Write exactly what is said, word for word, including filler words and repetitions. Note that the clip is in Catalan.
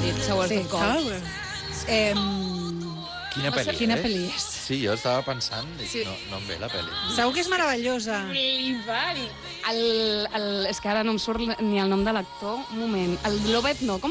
dit, Shower Sí, of Gold. Eh, Quina no sé pel·li quina és? pel·li és. Sí, jo estava pensant, dic, Sí. no, no em ve la pel·li. Segur que és meravellosa. Flipant. El, el, és que ara no em surt ni el nom de l'actor. Un moment. El Globet no. Com